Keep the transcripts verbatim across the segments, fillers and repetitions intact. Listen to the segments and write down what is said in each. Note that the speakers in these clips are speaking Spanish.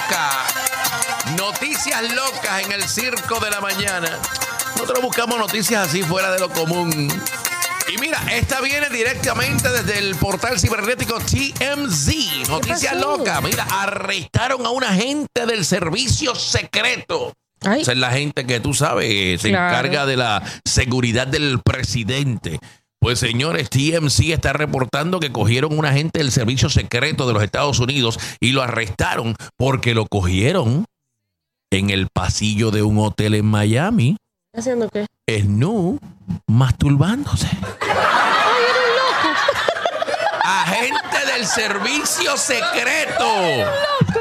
loca. Noticias locas en el circo de la mañana. Nosotros buscamos noticias así fuera de lo común. Y mira, esta viene directamente desde el portal cibernético T M Z. Noticia loca. Mira, arrestaron a un agente del servicio secreto. Ay. Esa es la gente que tú sabes se claro. encarga de la seguridad del presidente. Pues señores, T M Z está reportando que cogieron un agente del servicio secreto de los Estados Unidos y lo arrestaron porque lo cogieron en el pasillo de un hotel en Miami. ¿Haciendo qué? Snu, masturbándose. ¡Ay, era un loco! Agente del servicio secreto. ¡Loco!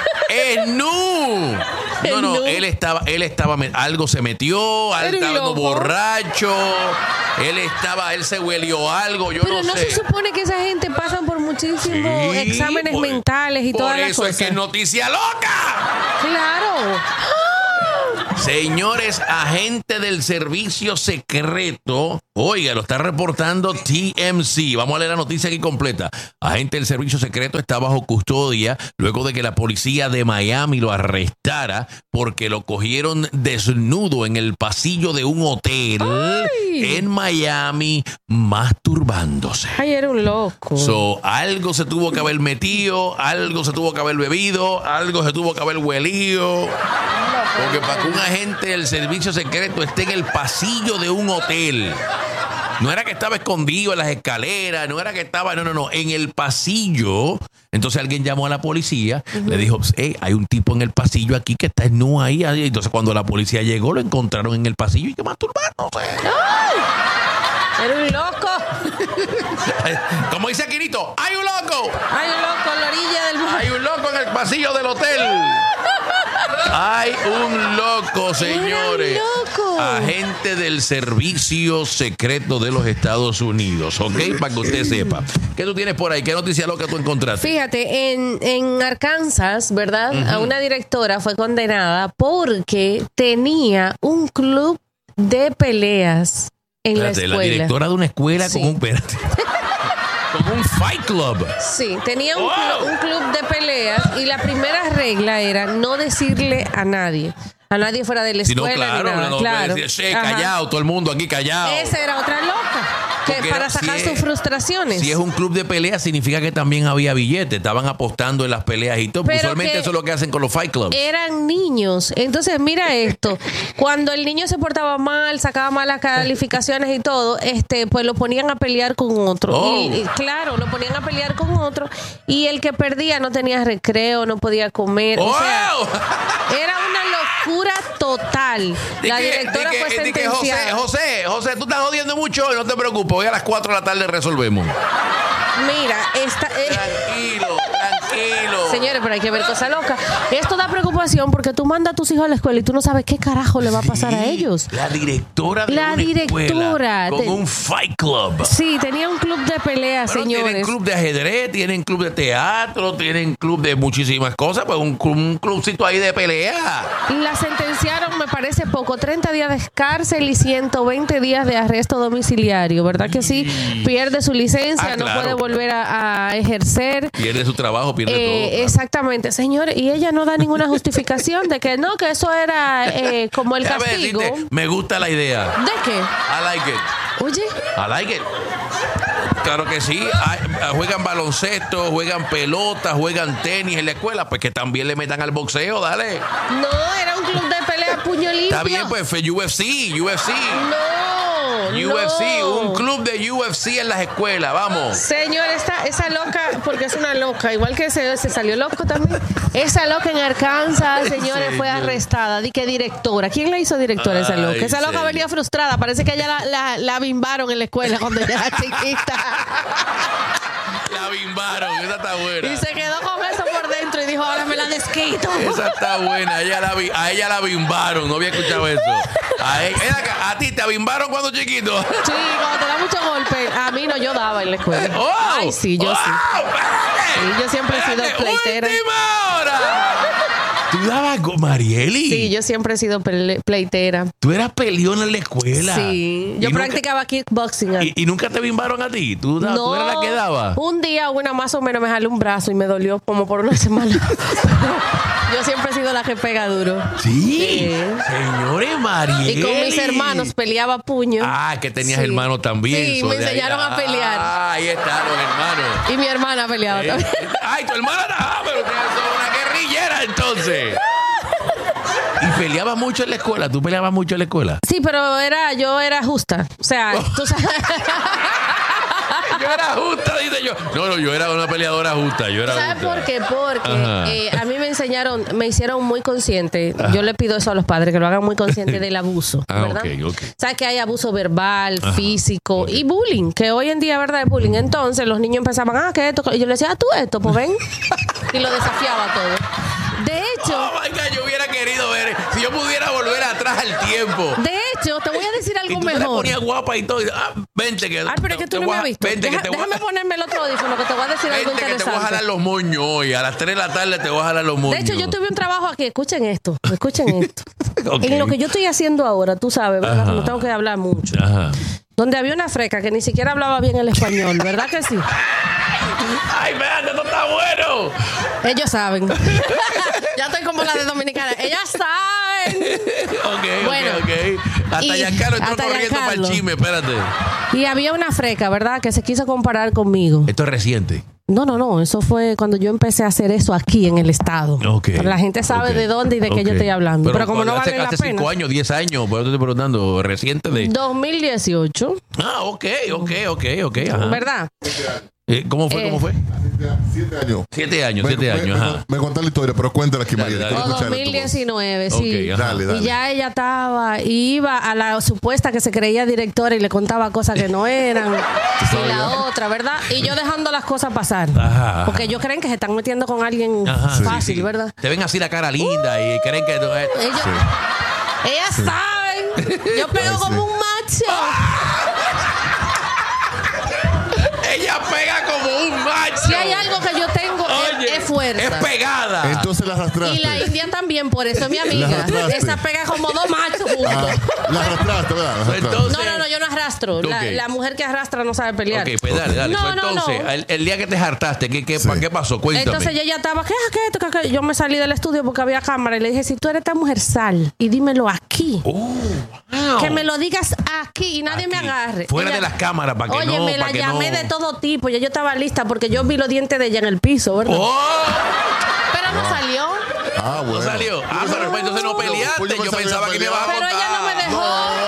Snu. No, no, él estaba, él estaba, algo se metió, él estaba loco. borracho, él estaba, él se huelió algo, yo Pero no, no sé. Pero no se supone que esa gente pasa por muchísimos sí, exámenes por, mentales y todas las cosas. Por eso es que es noticia loca. Claro. Señores, agente del servicio secreto, oiga, lo está reportando T M Z. Vamos a leer la noticia aquí completa. Agente del servicio secreto está bajo custodia luego de que la policía de Miami lo arrestara porque lo cogieron desnudo en el pasillo de un hotel Ay. en Miami masturbándose. Ay, era un loco. So, algo se tuvo que haber metido, algo se tuvo que haber bebido, algo se tuvo que haber huelido. Porque para que un agente del servicio secreto esté en el pasillo de un hotel, no era que estaba escondido en las escaleras, no era que estaba, no, no, no, en el pasillo. Entonces alguien llamó a la policía, uh-huh. le dijo, hey, hay un tipo en el pasillo aquí que está desnudo ahí. Entonces cuando la policía llegó, lo encontraron en el pasillo y que masturbándose. ¡Ay! ¡Era un loco! Como dice Aquinito, ¡hay un loco! ¡Hay un loco en la orilla del mar! ¡Hay un loco en el pasillo del hotel! Hay un loco, señores. Loco. Agente del servicio secreto de los Estados Unidos, ¿ok? Para que usted sepa. ¿Qué tú tienes por ahí? ¿Qué noticia loca tú encontraste? Fíjate, en, en Arkansas, ¿verdad? Uh-huh. A una directora fue condenada porque tenía un club de peleas en espérate, la escuela. La directora de una escuela sí. con un... Espérate. Como un fight club. Sí, tenía un, wow. club, un club de peleas y la primera regla era no decirle a nadie. A nadie fuera de la escuela. Si no, claro, ni nada. No, claro. Decir, che, callado, todo el mundo aquí callado. Esa era otra loca. Que para era, sacar si sus es, frustraciones. Si es un club de peleas, significa que también había billetes. Estaban apostando en las peleas y todo. Pero usualmente eso es lo que hacen con los fight clubs. Eran niños. Entonces, mira esto. Cuando el niño se portaba mal, sacaba malas calificaciones y todo, este, pues lo ponían a pelear con otro. Oh. Y, y claro, lo ponían a pelear con otro. Y el que perdía no tenía recreo, no podía comer. Oh. O sea, era una locura total. De la que, directora de que, fue de sentenciada. Que José, José, José, tú estás jodiendo mucho y no te preocupes. Hoy a las cuatro de la tarde resolvemos. Mira, esta... Eh, tranquilo, tranquilo. Señores, pero hay que ver cosas locas. Esto da preocupación porque tú mandas a tus hijos a la escuela y tú no sabes qué carajo le va a pasar sí, a ellos. La directora de la una directora escuela con te, un fight club. Sí, tenía un club de peleas, bueno, señores. Tienen club de ajedrez, tienen club de teatro, tienen club de muchísimas cosas, pues un, un clubcito ahí de pelea. La sentenciaron, me parece poco, treinta días de cárcel y ciento veinte días de arresto domiciliario, ¿verdad que sí? Pierde su licencia, ah, no claro. puede volver a, a ejercer. Pierde su trabajo, pierde eh, todo. Claro. Exactamente, señores, y ella no da ninguna justificación de que no, que eso era eh, como el Déjame castigo. Decirte, me gusta la idea. ¿De qué? I like it. Oye. I like it. Claro que sí, juegan baloncesto, juegan pelota, juegan tenis en la escuela, pues que también le metan al boxeo, dale. No, era un club de pelea puño limpio. Está bien, pues fue U F C, U F C. No, U F C, no. un club de U F C en las escuelas, vamos. Señor, esta, esa loca, porque es una loca, igual que se, se salió loco también. Esa loca en Arkansas, señores, sí, fue arrestada. Di que directora. ¿Quién la hizo directora a esa loca? Esa loca sí. venía frustrada. Parece que ella la, la, la bimbaron en la escuela cuando era chiquita. La bimbaron, esa está buena. Y se quedó con eso por dentro y dijo, ahora me la desquito. Esa está buena, a ella la, a ella la bimbaron, no había escuchado eso. A, ella, a ti te bimbaron cuando chiquito. Sí, cuando te da mucho golpe. A mí no, yo daba en la escuela. Oh, Ay, sí, yo oh, sí. Espérate, sí. Yo siempre he sido pleitera. ¡Última hora! ¿Tú dabas go- Marieli? Sí, yo siempre he sido pele- pleitera. Tú eras peleona en la escuela. Sí, yo ¿Y practicaba nunca, kickboxing. y, y nunca te bimbaron a ti? ¿Tú, da- No, ¿Tú eras la que daba? un día una más o menos me jalé un brazo y me dolió como por una semana. Yo siempre he sido la que pega duro. Sí. Sí. Señores, Marieli. Y con mis hermanos peleaba puño. Ah, que tenías Sí. hermanos también. Sí, so me de ahí- enseñaron a pelear. Ah, ahí están los hermanos. Y mi hermana peleaba Eh, también. Ay, tu hermana. Ah, pero ustedes son una guerrillera entonces. Y peleabas mucho en la escuela. ¿Tú peleabas mucho en la escuela? Sí, pero era, yo era justa. O sea, tú sabes. Yo era justa, dice yo. No, no, yo era una peleadora justa. Yo era ¿Sabes justa. por qué? Porque Ajá. eh, a mí me enseñaron, me hicieron muy consciente. Yo le pido eso a los padres, que lo hagan muy consciente del abuso. Ah, ¿verdad? ok, ok. ¿Sabes que hay abuso verbal, Ajá, físico ok. y bullying? Que hoy en día, ¿verdad? Es bullying. Entonces los niños empezaban, ah, ¿qué esto? Y yo le decía, ah, tú esto, pues ven. Y lo desafiaba todo. De hecho, Oh my God, yo hubiera querido ver. Si yo pudiera volver atrás al tiempo. de hecho, te voy a decir Y algo tú te la mejor. ponías guapa y todo. y, Ah, vente que. Ay, pero es que te tú no voy me a- has visto. Vente Deja- que te voy a- déjame ponerme el otro audífono que te voy a decir algo Vente que te voy a interesante. jalar los moños hoy. A las tres de la tarde te voy a jalar los moños. De hecho, yo tuve un trabajo aquí. Escuchen esto. Escuchen esto. Ok. En lo que yo estoy haciendo ahora, tú sabes, ¿verdad? Ajá. No tengo que hablar mucho. Ajá. Donde había una freca que ni siquiera hablaba bien el español, ¿verdad que sí? Ay, espérate, esto está bueno. Ellos saben. Ya estoy como la de Dominicana. Ellas saben. Ok, Bueno, ok, ok. Hasta y- Giancarlo entró hasta corriendo para el Giancarlo. chisme, espérate. Y había una freca, ¿verdad? Que se quiso comparar conmigo. Esto es reciente. No, no, no. Eso fue cuando yo empecé a hacer eso aquí en el estado. Ok. Pero la gente sabe ok, de dónde y de qué ok. yo estoy hablando. Pero, como no hace, vale la hace pena. cinco años, diez años, por eso te estoy preguntando, reciente de. dos mil dieciocho, Ah, ok, ok, ok, ok. Ajá. ¿verdad? Eh, ¿Cómo fue? Eh, ¿Cómo fue? Siete años. Siete años, Me- siete me- años, me, ajá. me contá la historia, pero cuéntala aquí, Dale, María. dale. quiero O escuchar tu dos mil voz. diecinueve, Ok, sí. ajá. Dale, dale. Y ya ella estaba, iba a la supuesta que se creía directora y le contaba cosas que no eran. Y la otra, ¿verdad? Y yo dejando las cosas pasar. Ajá. Porque ellos creen que se están metiendo con alguien Ajá, sí, fácil, sí. ¿verdad? Te ven así la cara linda y creen que. eh, Ellos, ellas saben. Yo pego Ay, sí. como un macho. Ella pega como un macho. Si hay algo que yo tengo, es- Oye, es, fuerza. Es pegada. Entonces la arrastraste. Y la India también, por eso es mi amiga. arrastraste. Esa pega como dos machos juntos. Ah, la arrastraste, ¿verdad? La arrastraste. Entonces- No, no, no, yo no arrastro. La, Ok. la mujer que arrastra no sabe pelear. Ok, pues dale, dale. No, So, no, entonces, no. El, el día que te hartaste, ¿qué, qué, Sí. ¿qué pasó? Cuéntame. Entonces ella estaba, ¿qué es esto? ¿Qué, qué? Yo me salí del estudio porque había cámara y le dije, si tú eres esta mujer, sal y dímelo aquí. Oh, wow. Que me lo digas aquí y nadie me Aquí. agarre. Fuera Ella- de las cámaras, para que Oye, no. me la para que llamé no... de todo tipo. Ya yo estaba lista porque yo vi los dientes de ella en el piso, ¿verdad? ¡Oh! Pero no salió. Ah, bueno. No salió. Ah, pero pues entonces no peleaste. Pues yo Yo pensaba pensaba que que me ibas a Pero contar. ella no me dejó.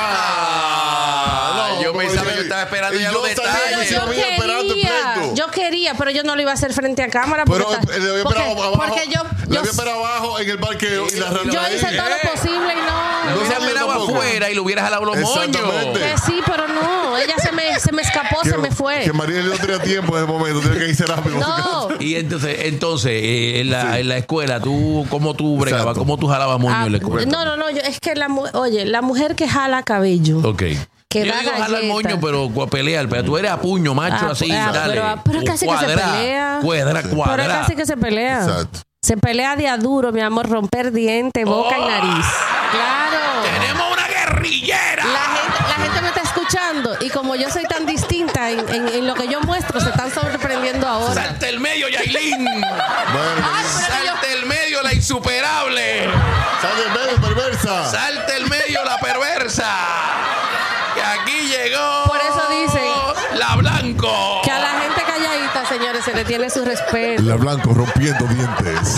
Ah, No, yo como pensaba, dije, yo estaba esperando y ya yo los sabía Pero detalles. que yo había esperado tu quería, pleito. yo quería, pero yo no lo iba a hacer frente a cámara. Porque, Pero está- eh, le había porque, esperado abajo. porque yo, le yo, había esperado abajo en el parqueo y la yo arrastré hice ahí. todo lo posible y Lo no. No hubiera salió esperado tampoco. afuera y lo hubieras jalado los moños. Exactamente. Que sí, pero no. Ella se me, se me escapó, se me fue. Que María no tenía tiempo en ese momento, tenía que irse rápido. No. Y entonces, entonces eh, en, la, en la escuela, tú, ¿cómo tú bregabas? Exacto. ¿Cómo tú jalabas moño Ah, en la escuela? no, no, no. Yo, es que la mu- oye, la mujer que jala cabello. Ok. Que yo da digo jalar galleta. moño, pero cu- pelear. Pero tú eres a puño, macho, Ah, así, ah, dale. pero- pero casi que se Cuadra, pelea. Cuadra, Sí. cuadra. Pero es casi que se pelea. Exacto. Se pelea de a duro, mi amor, romper diente, boca Oh. y nariz. Claro. ¡Tenemos una guerrillera! La gente, la gente me está escuchando y como yo soy tan distinta en, en- en lo que yo muestro, se están sorprendiendo ahora. ¡Salte el medio, Yailin! Bueno, Ay, pero yo- ¡Salte el medio, la insuperable! sale en medio, perversa. ¡Salte el medio, la perversa! Que aquí llegó. Por eso dicen La Blanco. Que a la gente calladita, señores, se le tiene su respeto. La Blanco rompiendo dientes.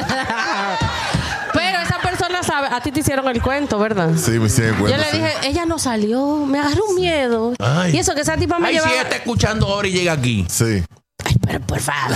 Pero esa persona sabe, a ti te hicieron el cuento, ¿verdad? Sí, me hicieron Yo cuenta. le sí. dije, ella no salió, me agarró un miedo. Ay. Y eso que esa tipa me Ay, llevaba. si ella está escuchando ahora y llega aquí. Sí. Ay, pero por favor.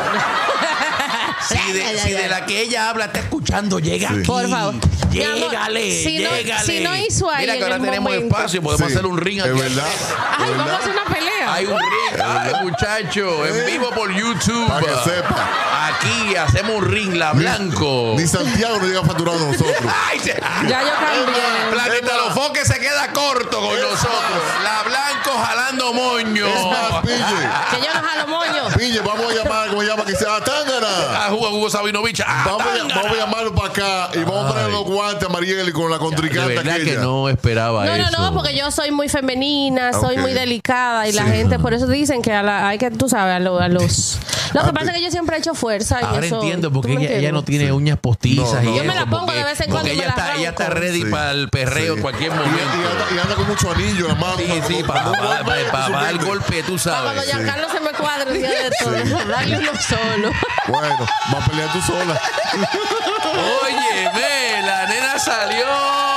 Si de, si de la que ella habla está escuchando, llega Sí. aquí. Por favor. Mi amor, Llégale, si no- llégale. si no hizo ahí Mira que en ahora el tenemos momento. espacio, podemos Sí. hacer un ring aquí. Es verdad. Ay, es vamos a verdad. hacer una pelea. Hay un ring. Ay, muchacho, en Eh. vivo por YouTube. Para que sepa. Aquí hacemos un ring, la Blanco. Ni Santiago nos llega facturando a nosotros. Ay, se- Ya yo cambié. Planeta Es Los Foques se queda corto con Es nosotros. más. La Blanco jalando moño. Es más, pille. Que yo no jalo moño. Pille, vamos a llamar, ¿cómo se llama? Que sea Tángana. A Hugo, Hugo Sabinovich. Ah, Vamos a, tángana. vamos a llamar traerlo para acá y vamos a poner los guantes a Mariel con la De contrincante verdad aquella. que no esperaba No, eso. no, no, porque yo soy muy femenina, soy Ok. muy delicada y la Sí. gente, por eso dicen que a la- hay que, tú sabes, a, lo- a los... Lo que pasa es que yo siempre he hecho fuerza y Ahora eso... entiendo ¿tú porque me ella, ella entiendes? no tiene uñas postizas. No, no. y Yo me eso, la pongo porque- de vez en cuando porque y me ella la está, ella está arranco. ready Sí. para el perreo Sí. en cualquier Y, momento. y anda, y anda con mucho anillo en la mano. Sí, sí, para dar el golpe, tú Para cuando sabes. Giancarlo se me cuadre el día de todo, darle uno solo. Bueno, va a pelear tú sola. Oye, ve, la nena salió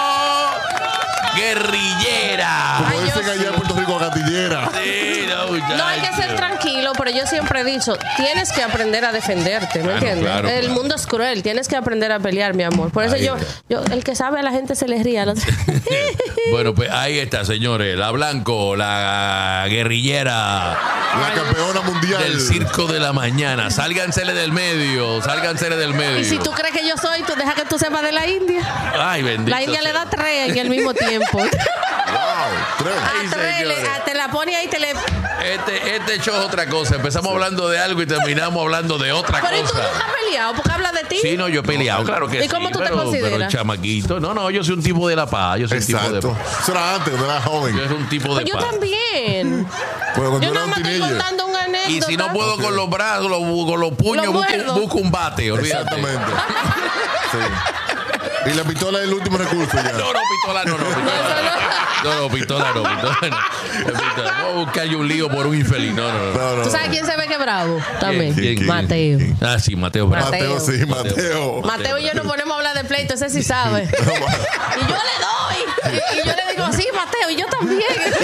guerrillera. Como Ay, dicen yo allá en sí. Puerto Rico, gatillera. Sí, no, No hay que ser muchacho. tranquilo, pero yo siempre he dicho, tienes que aprender a defenderte, ¿me Claro, entiendes? claro, el claro. mundo es cruel, tienes que aprender a pelear, mi amor. Por eso Ahí yo, está. yo, el que sabe a la gente se le ríe. al otro. Bueno, pues ahí está, señores. La Blanco, la guerrillera La campeona mundial. del circo de la mañana. Sálgansele del medio, sálgansele del medio. Y si tú crees que yo soy, tú deja que tú sepas de la India. Ay, bendito. La India le sea. da tres en el mismo tiempo. Wow, tres. Ay, A tres, le- señores. a- te la pone ahí, te le... Este, este show es otra cosa. Empezamos hablando de algo y terminamos hablando de otra Pero ¿y tú cosa. nunca has peleado? Porque habla de ti. Sí, no, yo he peleado, claro que ¿Y sí. cómo tú te pero, consideras? pero chamaquito. No, no, yo soy un tipo de la paz. Yo soy un tipo de Exacto. paz. Eso era antes, cuando era joven. Yo soy un tipo de Pues yo paz. también. Bueno, cuando Yo era nada un más estoy teenager. contando una anécdota. Y si no puedo Ok. con los brazos, lo- con los puños, Lo busco, muerdo. busco un bate. Olvídate. Exactamente. Sí. Y la pistola es el último recurso ya. No, no, pistola no, no, pistola no. No, no, pistola no, pistola no. Pistola. Vamos a buscar yo un lío por un infeliz. No, no, no. No, no. ¿Tú sabes quién se ve que es bravo? También. ¿Quién, quién? Mateo. Ah, sí, Mateo. Bravo. Mateo, sí, Mateo. Mateo. Mateo y yo nos ponemos a hablar de pleito, ese sí sabe. Y yo le doy. Y, y yo le digo, sí, Mateo, y yo también.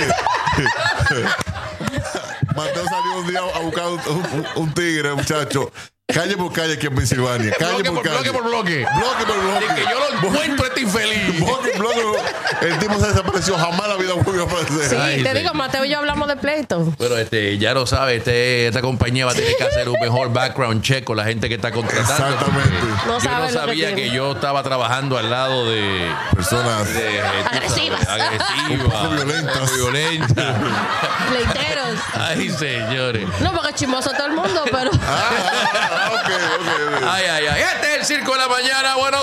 Mateo salió un día a buscar un, un- un tigre, muchacho. Calle por calle aquí en Pensilvania. Calle Bloque por por bloque calle. por bloque. Bloque por bloque. Y que yo lo encuentro este infeliz. Bloque por bloque. El tipo se desapareció. Jamás la vida volvió a aparecer. Sí, Ay, te sí. digo, Mateo y yo hablamos de pleito. Pero este, ya lo sabe, este, esta compañía va a tener que hacer un mejor background check con la gente que está contratando. Exactamente. porque No yo sabe no lo que sabía que, tiene. yo estaba trabajando al lado de, Personas. de- tú Agresivas. sabes, agresivas, Un poco violentas. un poco violentas. Pleiteros. Ay, señores. No, porque es chismoso todo el mundo, pero. Ah, ah, ah, ok, ok, ok. Ay, ay, ay. Este es el circo de la mañana. Bueno.